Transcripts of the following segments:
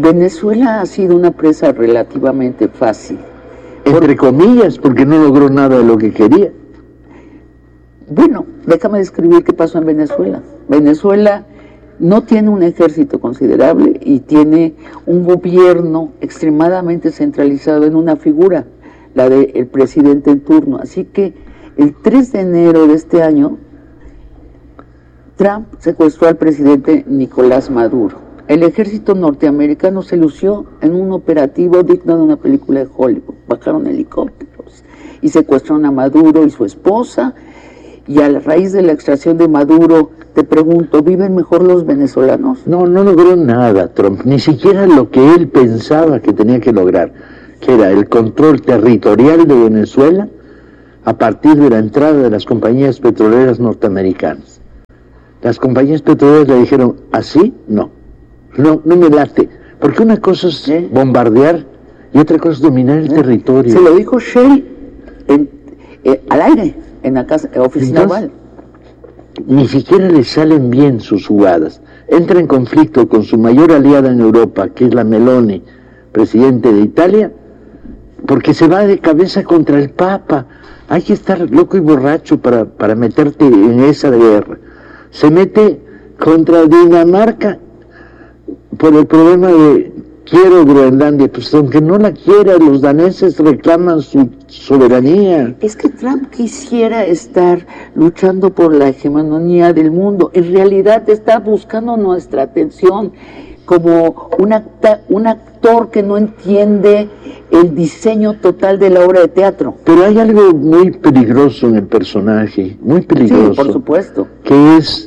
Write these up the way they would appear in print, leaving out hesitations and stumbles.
Venezuela ha sido una presa relativamente fácil. Entre comillas, porque no logró nada de lo que quería. Bueno, déjame describir qué pasó en Venezuela. Venezuela no tiene un ejército considerable y tiene un gobierno extremadamente centralizado en una figura, la del presidente en turno. Así que el 3 de enero de este año, Trump secuestró al presidente Nicolás Maduro. El ejército norteamericano se lució en un operativo digno de una película de Hollywood. Bajaron helicópteros y secuestraron a Maduro y su esposa. Y a la raíz de la extracción de Maduro, te pregunto, ¿viven mejor los venezolanos? No logró nada Trump, ni siquiera lo que él pensaba que tenía que lograr, que era el control territorial de Venezuela a partir de la entrada de las compañías petroleras norteamericanas. Las compañías petroleras le dijeron, ¿así? No me late, porque una cosa es bombardear y otra cosa es dominar el territorio. Se lo dijo Shell al aire, en la oficina Oval. Ni siquiera le salen bien sus jugadas. Entra en conflicto con su mayor aliada en Europa, que es la Meloni, presidente de Italia, porque se va de cabeza contra el Papa. Hay que estar loco y borracho para meterte en esa guerra. Se mete contra Dinamarca por el problema de quiero Groenlandia, pues aunque no la quiera, los daneses reclaman su soberanía. Es que Trump quisiera estar luchando por la hegemonía del mundo. En realidad está buscando nuestra atención como un actor que no entiende el diseño total de la obra de teatro. Pero hay algo muy peligroso en el personaje, muy peligroso. Sí, por supuesto. Que es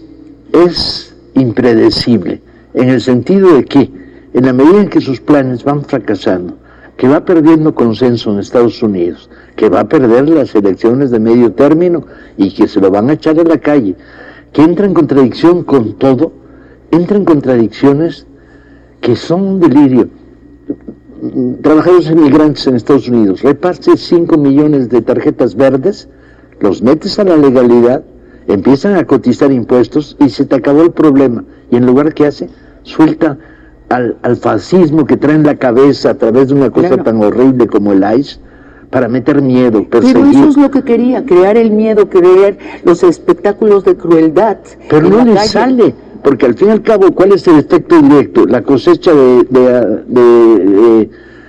impredecible, en el sentido de que en la medida en que sus planes van fracasando, que va perdiendo consenso en Estados Unidos, que va a perder las elecciones de medio término y que se lo van a echar a la calle, que entra en contradicción con todo, entra en contradicciones que son un delirio. Trabajadores inmigrantes en Estados Unidos, reparte 5 millones de tarjetas verdes, los metes a la legalidad, empiezan a cotizar impuestos y se te acabó el problema. Y en lugar que hace, suelta al fascismo que trae en la cabeza a través de una cosa tan horrible como el ICE, para meter miedo, perseguir. Pero eso es lo que quería, crear el miedo, crear los espectáculos de crueldad. Pero no le sale, porque al fin y al cabo, ¿cuál es el efecto directo? La cosecha de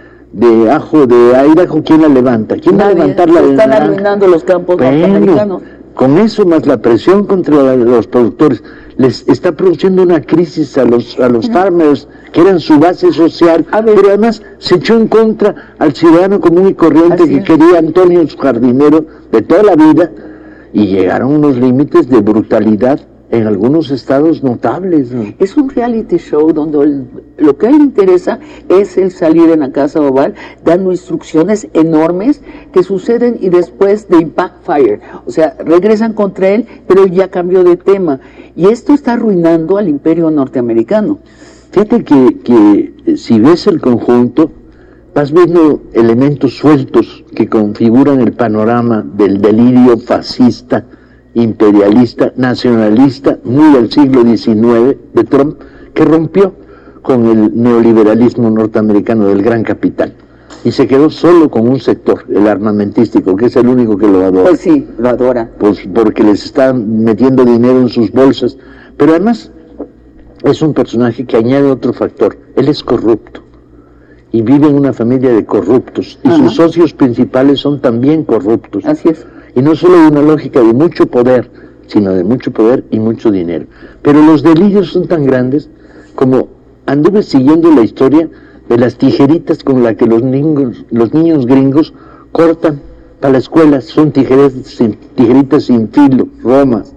ajo, de Idaho, ¿quién la levanta? ¿Quién va a levantar la están arruinando los campos norteamericanos. Con eso, más la presión contra los productores, les está produciendo una crisis a los farmers, que eran su base social, pero además se echó en contra al ciudadano común y corriente que quería Antonio, su jardinero de toda la vida, y llegaron unos límites de brutalidad en algunos estados notables, ¿no? Es un reality show donde lo que a él le interesa es el salir en la Casa Oval dando instrucciones enormes que suceden y después de backfire, o sea, regresan contra él, pero él ya cambió de tema, y esto está arruinando al imperio norteamericano. Fíjate que si ves el conjunto, vas viendo elementos sueltos que configuran el panorama del delirio fascista, imperialista, nacionalista, muy del siglo XIX de Trump, que rompió con el neoliberalismo norteamericano del gran capital y se quedó solo con un sector, el armamentístico, que es el único que lo adora. Pues sí, lo adora. Pues porque les está metiendo dinero en sus bolsas, pero además es un personaje que añade otro factor, él es corrupto y vive en una familia de corruptos y sus socios principales son también corruptos. Así es. Y no solo de una lógica de mucho poder, sino de mucho poder y mucho dinero. Pero los delirios son tan grandes como anduve siguiendo la historia de las tijeritas con las que los niños gringos cortan para la escuela. Son tijeritas sin filo, Roma.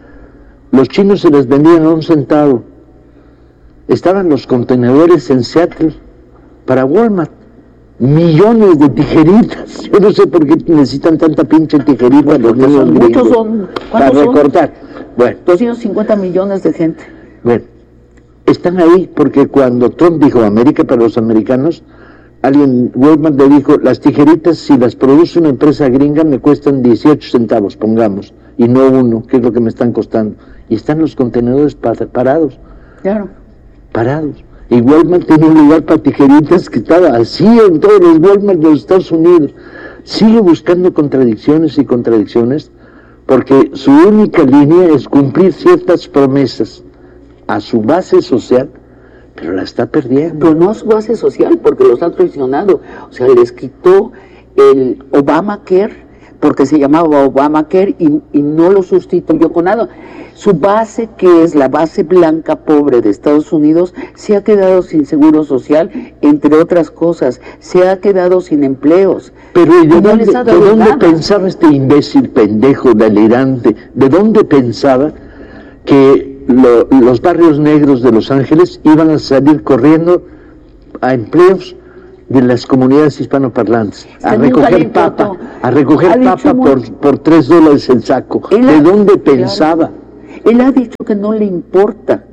Los chinos se las vendían a 1 centavo. Estaban los contenedores en Seattle para Walmart. Millones de tijeritas. Yo no sé por qué necesitan tanta pinche tijerita los niños gringos. Muchos son. Para recortar. Bueno. 250 millones de gente. Bueno, están ahí porque cuando Trump dijo América para los americanos, Walmart le dijo, las tijeritas si las produce una empresa gringa me cuestan 18 centavos, pongamos, y no 1, que es lo que me están costando. Y están los contenedores parados. Claro. Parados. Y Walmart tenía un lugar para tijeritas que estaba así en todos los Walmart de los Estados Unidos. Sigue buscando contradicciones y contradicciones, porque su única línea es cumplir ciertas promesas a su base social, pero la está perdiendo. Pero no a su base social, porque los ha traicionado. O sea, les quitó el Obamacare, porque se llamaba Obamacare, y no lo sustituyó con nada. Su base, que es la base blanca pobre de Estados Unidos, se ha quedado sin seguro social, entre otras cosas. Se ha quedado sin empleos. Pero ¿y de no dónde pensaba este imbécil, pendejo, delirante? ¿De dónde pensaba que los barrios negros de Los Ángeles iban a salir corriendo a empleos de las comunidades hispanoparlantes, a recoger papa por $3 el saco? ¿De dónde pensaba? Claro. Él ha dicho que no le importa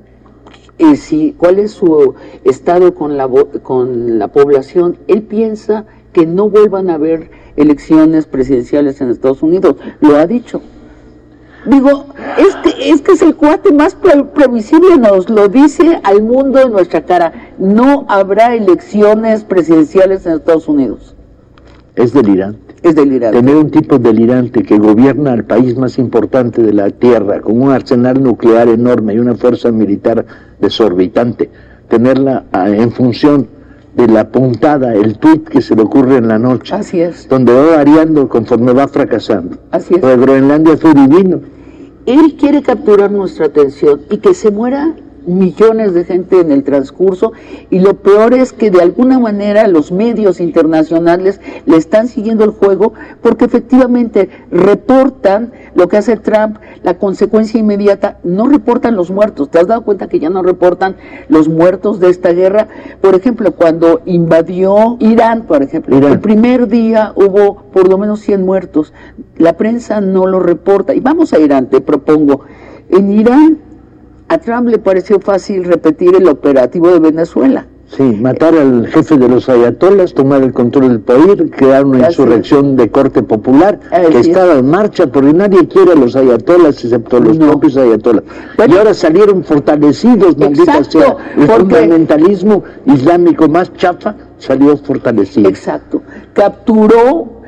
cuál es su estado con la población. Él piensa que no vuelvan a haber elecciones presidenciales en Estados Unidos. Lo ha dicho. Digo, es que es el cuate más previsible, nos lo dice al mundo en nuestra cara. No habrá elecciones presidenciales en Estados Unidos. Es delirante. Es delirante. Tener un tipo delirante que gobierna al país más importante de la Tierra, con un arsenal nuclear enorme y una fuerza militar desorbitante, tenerla en función de la puntada, el tuit que se le ocurre en la noche. Así es. Donde va variando conforme va fracasando. Así es. Lo de Groenlandia fue divino. Él quiere capturar nuestra atención y que se muera millones de gente en el transcurso, y lo peor es que de alguna manera los medios internacionales le están siguiendo el juego, porque efectivamente reportan lo que hace Trump, la consecuencia inmediata. No reportan los muertos. ¿Te has dado cuenta que ya no reportan los muertos de esta guerra? Por ejemplo, cuando invadió Irán, por ejemplo, el primer día hubo por lo menos 100 muertos. La prensa no lo reporta. Y vamos a Irán, te propongo. En Irán a Trump le pareció fácil repetir el operativo de Venezuela. Sí, matar al jefe de los ayatolas, tomar el control del país, crear una insurrección de corte popular que estaba en marcha, porque nadie quiere a los ayatolas excepto los propios ayatolas. Y ahora salieron fortalecidos, maldita sea. El fundamentalismo islámico más chafa salió fortalecido. Exacto. Capturó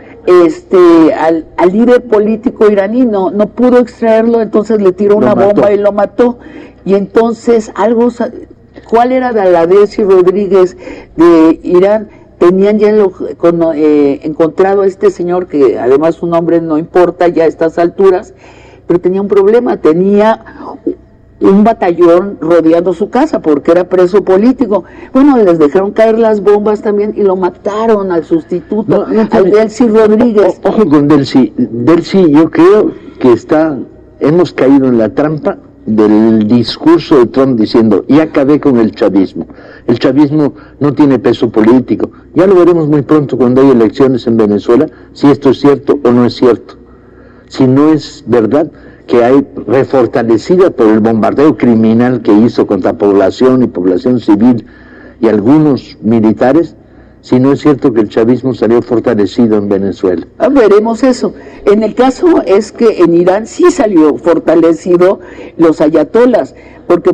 al líder político iraní, no pudo extraerlo, entonces le tiró una bomba y lo mató. Y entonces ¿cuál era la Delcy Rodríguez de Irán? Tenían ya encontrado a este señor, que además su nombre no importa ya a estas alturas, pero tenía un problema, tenía un batallón rodeando su casa porque era preso político. Bueno, les dejaron caer las bombas también y lo mataron al sustituto, al Delcy Rodríguez. Ojo con Delcy. Delcy, yo creo que hemos caído en la trampa del discurso de Trump diciendo: ya acabé con el chavismo. El chavismo no tiene peso político. Ya lo veremos muy pronto cuando hay elecciones en Venezuela, si esto es cierto o no es cierto. Si no es verdad que hay refortalecida por el bombardeo criminal que hizo contra población y población civil y algunos militares, si no es cierto que el chavismo salió fortalecido en Venezuela. Veremos eso. En el caso es que en Irán sí salió fortalecido los ayatolas, porque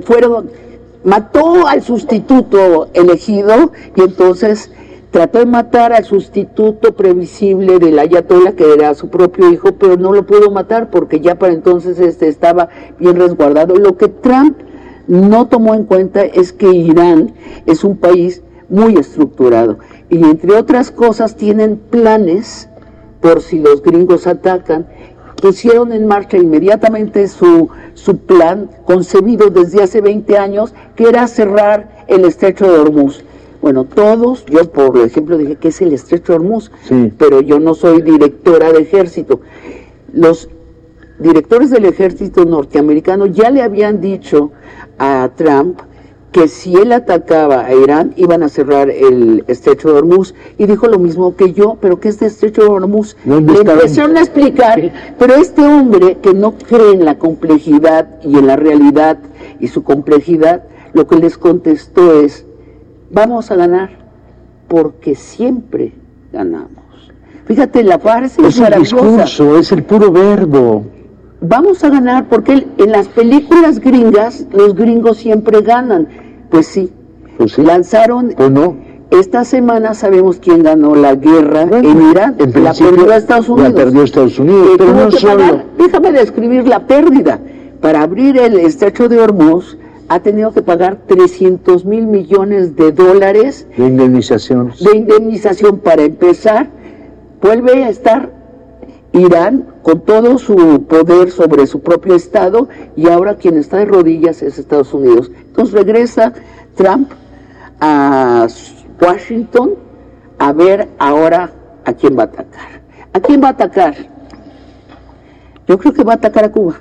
mató al sustituto elegido y entonces trató de matar al sustituto previsible del ayatola, que era su propio hijo, pero no lo pudo matar porque ya para entonces estaba bien resguardado. Lo que Trump no tomó en cuenta es que Irán es un país muy estructurado y entre otras cosas tienen planes por si los gringos atacan. Pusieron en marcha inmediatamente su plan concebido desde hace 20 años, que era cerrar el estrecho de Hormuz. Bueno, yo por ejemplo dije, ¿qué es el estrecho de Hormuz? Sí. Pero yo no soy directora de ejército. Los directores del ejército norteamericano ya le habían dicho a Trump que si él atacaba a Irán iban a cerrar el estrecho de Hormuz, y dijo lo mismo que yo. ¿Pero qué es el estrecho de Hormuz? Le empezaron a explicar, pero este hombre que no cree en la complejidad y en la realidad y su complejidad, lo que les contestó es: vamos a ganar porque siempre ganamos. Fíjate, la farsa es maravillosa. El discurso, es el puro verbo. Vamos a ganar porque en las películas gringas los gringos siempre ganan. Pues sí, Pues sí. Lanzaron... Pues no. Esta semana sabemos quién ganó la guerra en Irán. La perdió Estados Unidos. La perdió Estados Unidos, pero no solo. Déjame describir la pérdida. Para abrir el estrecho de Hormuz, ha tenido que pagar $300 mil millones de indemnizaciones. De indemnización. Para empezar, vuelve a estar Irán con todo su poder sobre su propio Estado, y ahora quien está de rodillas es Estados Unidos. Entonces regresa Trump a Washington a ver ahora a quién va a atacar. ¿A quién va a atacar? Yo creo que va a atacar a Cuba.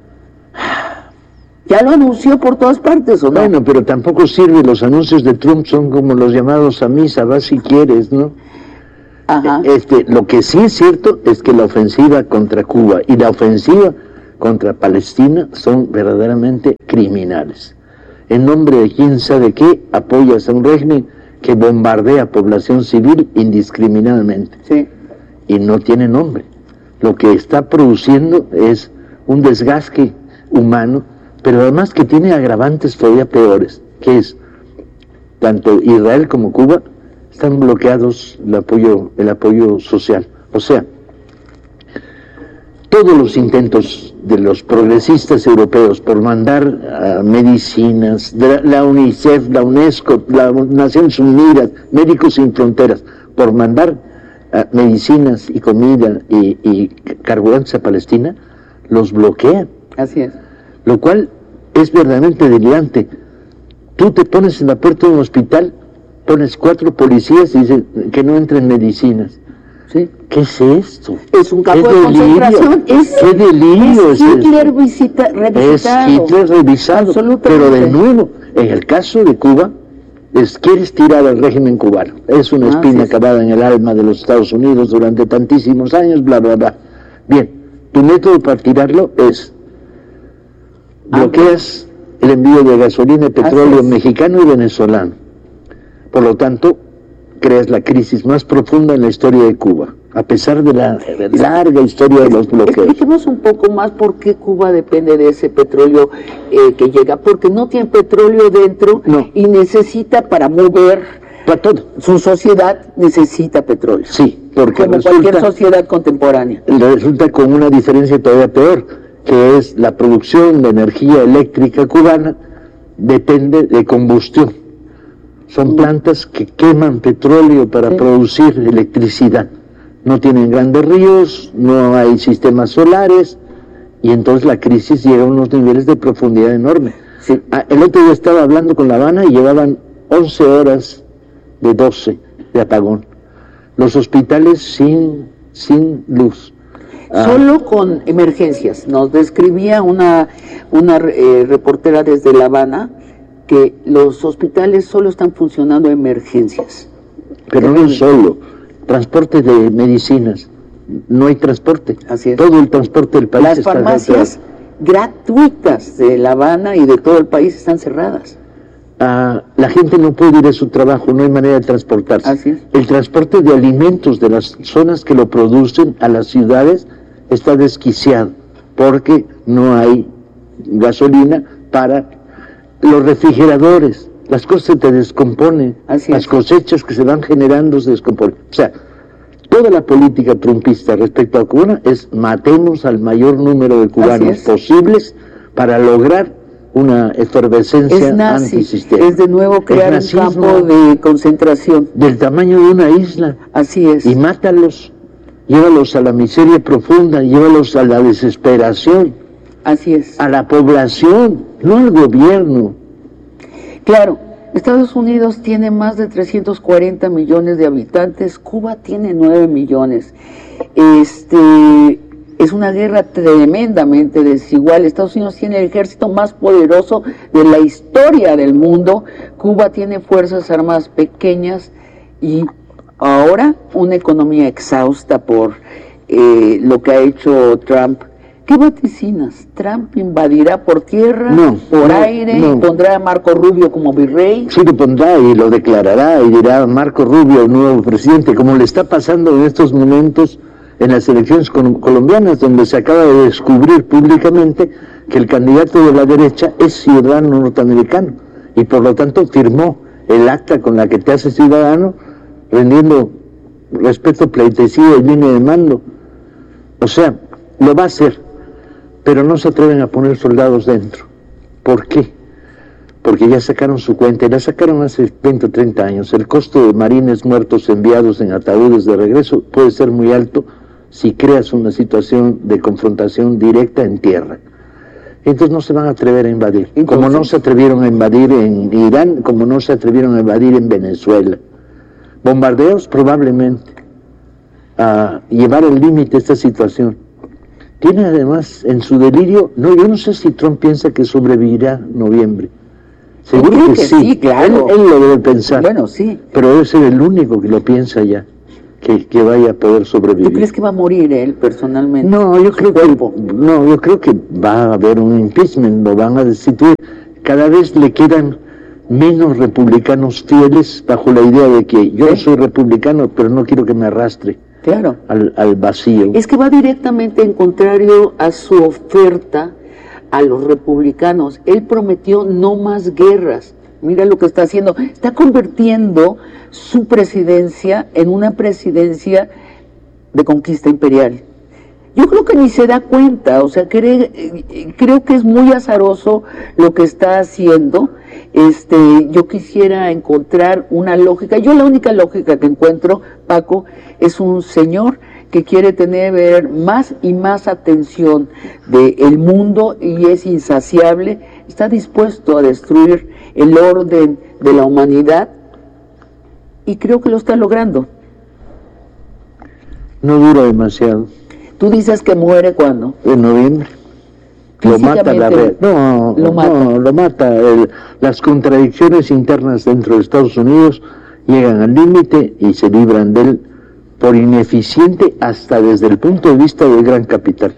Ya lo anunció por todas partes, ¿o no? Bueno, pero tampoco sirve. Los anuncios de Trump son como los llamados a misa, vas si quieres, ¿no? Ajá. Lo que sí es cierto es que la ofensiva contra Cuba y la ofensiva contra Palestina son verdaderamente criminales. En nombre de quién sabe qué, apoyas a un régimen que bombardea población civil indiscriminadamente. Sí. Y no tiene nombre. Lo que está produciendo es un desgaste humano, pero además que tiene agravantes todavía peores, que es, tanto Israel como Cuba están bloqueados el apoyo social. O sea, todos los intentos de los progresistas europeos por mandar medicinas, de la UNICEF, la UNESCO, las Naciones Unidas, Médicos Sin Fronteras, por mandar medicinas y comida y carburantes a Palestina, los bloquean. Así es. Lo cual es verdaderamente delirante. Tú te pones en la puerta de un hospital, pones 4 policías y dicen que no entren medicinas. Sí. ¿Qué es esto? Es un campo de concentración. ¡Qué delirio es Hitler revisado. Es Hitler revisado. Pero de nuevo, en el caso de Cuba, quieres tirar al régimen cubano. Es una espina clavada en el alma de los Estados Unidos durante tantísimos años, bla, bla, bla. Bien, tu método para tirarlo es bloqueas el envío de gasolina y petróleo mexicano y venezolano. Por lo tanto, creas la crisis más profunda en la historia de Cuba, a pesar de la larga historia de los bloqueos. Expliquemos un poco más por qué Cuba depende de ese petróleo que llega, porque no tiene petróleo dentro y necesita para mover para todo. Su sociedad necesita petróleo. Sí, porque como cualquier sociedad contemporánea. Resulta con una diferencia todavía peor, que es la producción de energía eléctrica cubana depende de combustión. Son plantas que queman petróleo para producir electricidad. No tienen grandes ríos, no hay sistemas solares, y entonces la crisis llega a unos niveles de profundidad enorme. Sí. El otro día estaba hablando con La Habana y llevaban 11 horas de 12 de apagón. Los hospitales sin luz. Solo con emergencias. Nos describía una reportera desde La Habana que los hospitales solo están funcionando en emergencias. Pero no solo, transporte de medicinas, no hay transporte. Así es. Todo el transporte del país está cerrado. Las farmacias gratuitas de La Habana y de todo el país están cerradas. La gente no puede ir a su trabajo, no hay manera de transportarse. Así es. El transporte de alimentos de las zonas que lo producen a las ciudades está desquiciado, porque no hay gasolina para los refrigeradores, las cosas se te descomponen, las cosechas que se van generando se descomponen. O sea, toda la política trumpista respecto a Cuba es matemos al mayor número de cubanos posibles para lograr una efervescencia antisistema. Es de nuevo crear un campo de concentración. Del tamaño de una isla. Así es. Y mátalos, llévalos a la miseria profunda, llévalos a la desesperación. Así es. A la población, no al gobierno. Claro, Estados Unidos tiene más de 340 millones de habitantes, Cuba tiene 9 millones. Es una guerra tremendamente desigual. Estados Unidos tiene el ejército más poderoso de la historia del mundo. Cuba tiene fuerzas armadas pequeñas y ahora una economía exhausta por lo que ha hecho Trump. ¿Qué vaticinas? ¿Trump invadirá por tierra, por aire, pondrá a Marco Rubio como virrey? Sí, lo pondrá y lo declarará y dirá Marco Rubio, el nuevo presidente, como le está pasando en estos momentos en las elecciones colombianas, donde se acaba de descubrir públicamente que el candidato de la derecha es ciudadano norteamericano y por lo tanto firmó el acta con la que te haces ciudadano, rendiendo respeto, pleitesía y línea de mando. O sea, lo va a hacer, pero no se atreven a poner soldados dentro. ¿Por qué? Porque ya sacaron su cuenta, y la sacaron hace 20 o 30 años. El costo de marines muertos enviados en ataúdes de regreso puede ser muy alto si creas una situación de confrontación directa en tierra. Entonces no se van a atrever a invadir, como no se atrevieron a invadir en Irán, como no se atrevieron a invadir en Venezuela. Bombardeos probablemente, a llevar al límite esta situación. Tiene además en su delirio, yo no sé si Trump piensa que sobrevivirá noviembre. Seguro que sí, claro. Él lo debe pensar. Bueno, sí. Pero debe ser el único que lo piensa ya, que vaya a poder sobrevivir. ¿Tú crees que va a morir él personalmente? No, yo creo que va a haber un impeachment, lo van a destituir. Cada vez le quedan menos republicanos fieles bajo la idea de que yo soy republicano, pero no quiero que me arrastre. Claro. Al vacío. Es que va directamente en contrario a su oferta a los republicanos. Él prometió no más guerras. Mira lo que está haciendo. Está convirtiendo su presidencia en una presidencia de conquista imperial. Yo creo que ni se da cuenta, o sea, creo que es muy azaroso lo que está haciendo. Yo quisiera encontrar una lógica. Yo la única lógica que encuentro, Paco, es un señor que quiere tener más y más atención del mundo y es insaciable, está dispuesto a destruir el orden de la humanidad y creo que lo está logrando. No dura demasiado. Tú dices que muere ¿cuándo? En noviembre. Lo mata la red. Lo mata. Las contradicciones internas dentro de Estados Unidos llegan al límite y se libran de él por ineficiente hasta desde el punto de vista del gran capital.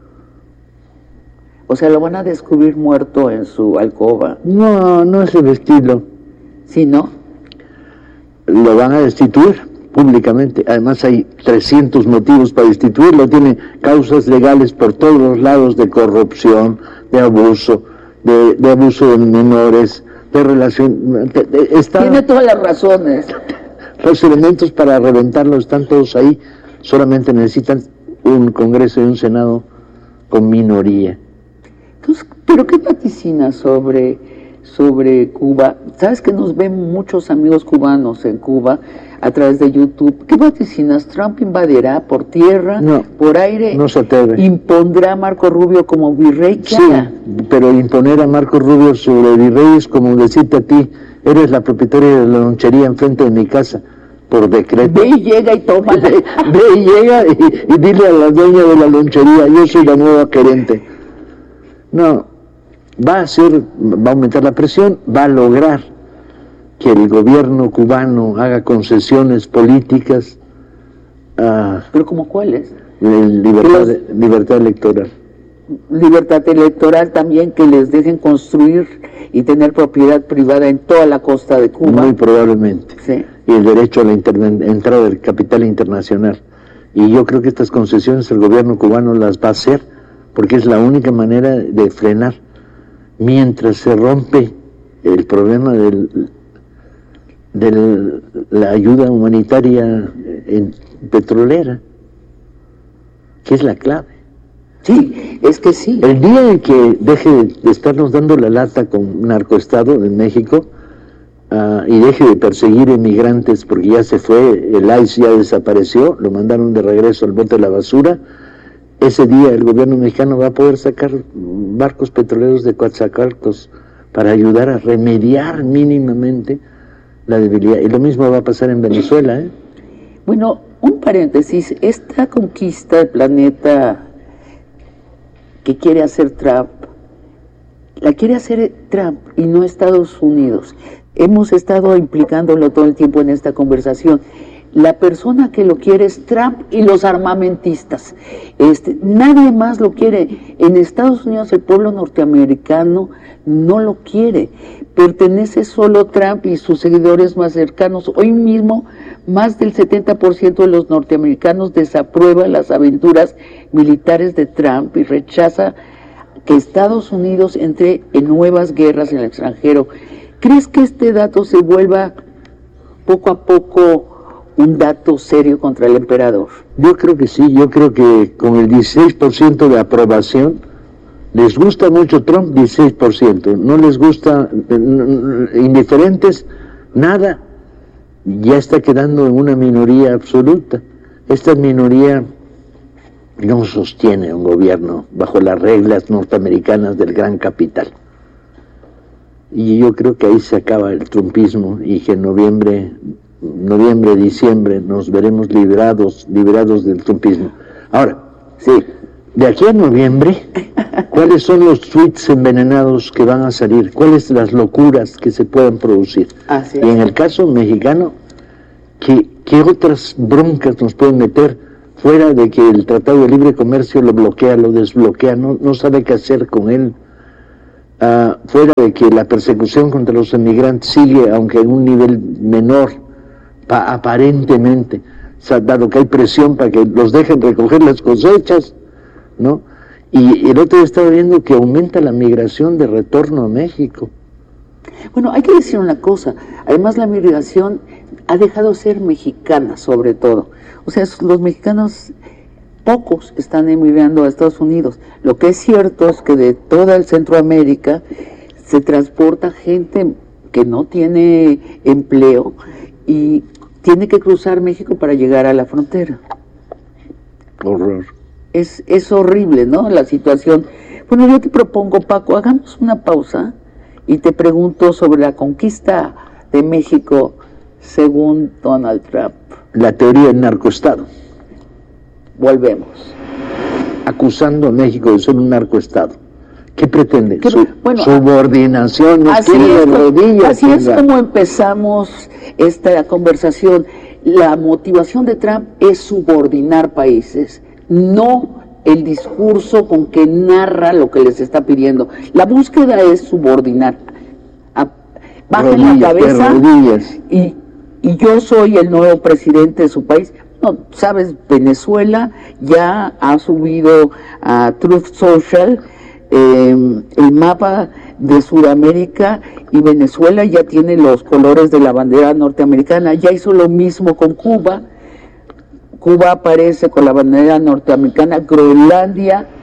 O sea, lo van a descubrir muerto en su alcoba. No es el estilo. ¿Sí, no? Lo van a destituir públicamente. Además hay 300 motivos para destituirlo. Tiene causas legales por todos los lados de corrupción, de abuso, de abuso de menores, de relación. Tiene todas las razones. Los elementos para reventarlo están todos ahí. Solamente necesitan un Congreso y un Senado con minoría. Entonces, ¿pero qué vaticina sobre Cuba? Sabes que nos ven muchos amigos cubanos en Cuba a través de YouTube. ¿Qué vaticinas? ¿Trump invadirá por tierra, por aire? No se atreve. ¿Impondrá a Marco Rubio como virrey? Sí, pero imponer a Marco Rubio sobre virrey es como decirte a ti, eres la propietaria de la lonchería enfrente de mi casa, por decreto. Ve y llega y tómala. Ve y llega y dile a la dueña de la lonchería, yo soy la nueva gerente. No, va a aumentar la presión, va a lograr que el gobierno cubano haga concesiones políticas. ¿Pero como cuáles? Libertad electoral. Libertad electoral también, que les dejen construir y tener propiedad privada en toda la costa de Cuba. Muy probablemente. Sí. Y el derecho a la entrada del capital internacional. Y yo creo que estas concesiones el gobierno cubano las va a hacer porque es la única manera de frenar mientras se rompe el problema de la ayuda humanitaria petrolera, que es la clave. Sí, es que sí. El día en que deje de estarnos dando la lata con narcoestado en México y deje de perseguir inmigrantes porque ya se fue, el ICE ya desapareció, lo mandaron de regreso al bote de la basura, ese día el gobierno mexicano va a poder sacar barcos petroleros de Coatzacoalcos para ayudar a remediar mínimamente la debilidad. Y lo mismo va a pasar en Venezuela, ¿eh? Bueno, un paréntesis, esta conquista del planeta que quiere hacer Trump, la quiere hacer Trump y no Estados Unidos. Hemos estado implicándolo todo el tiempo en esta conversación. La persona que lo quiere es Trump y los armamentistas. Nadie más lo quiere. En Estados Unidos el pueblo norteamericano no lo quiere. Pertenece solo Trump y sus seguidores más cercanos. Hoy mismo más del 70% de los norteamericanos desaprueba las aventuras militares de Trump y rechaza que Estados Unidos entre en nuevas guerras en el extranjero. ¿Crees que este dato se vuelva poco a poco un dato serio contra el emperador? Yo creo que sí, yo creo que con el 16% de aprobación, les gusta mucho Trump, 16%, no les gusta, indiferentes, nada, ya está quedando en una minoría absoluta. Esta minoría no sostiene un gobierno bajo las reglas norteamericanas del gran capital. Y yo creo que ahí se acaba el trumpismo y que en noviembre, diciembre nos veremos liberados del trumpismo. Ahora, sí, de aquí a noviembre, ¿cuáles son los tweets envenenados que van a salir? ¿Cuáles las locuras que se puedan producir? Y en el caso mexicano, ¿qué otras broncas nos pueden meter fuera de que el Tratado de Libre Comercio lo bloquea, lo desbloquea, no sabe qué hacer con él? Fuera de que la persecución contra los emigrantes sigue, aunque en un nivel menor, aparentemente, dado que hay presión para que los dejen recoger las cosechas, ¿no? Y el otro día estaba viendo que aumenta la migración de retorno a México. Bueno, hay que decir una cosa, además la migración ha dejado de ser mexicana sobre todo, o sea, los mexicanos pocos están emigrando a Estados Unidos. Lo que es cierto es que de toda el Centroamérica se transporta gente que no tiene empleo y tiene que cruzar México para llegar a la frontera. Horror. Es horrible, ¿no? La situación. Bueno, yo te propongo, Paco, hagamos una pausa y te pregunto sobre la conquista de México según Donald Trump. La teoría del narcoestado. Volvemos. Acusando a México de ser un narcoestado. ¿Qué pretende? Bueno, subordinación, nos quiere de rodillas. Así es como empezamos esta conversación. La motivación de Trump es subordinar países, no el discurso con que narra lo que les está pidiendo. La búsqueda es subordinar. Bajen la cabeza y yo soy el nuevo presidente de su país. No, sabes, Venezuela ya ha subido a Truth Social el mapa de Sudamérica y Venezuela ya tiene los colores de la bandera norteamericana. Ya hizo lo mismo con Cuba. Cuba aparece con la bandera norteamericana, Groenlandia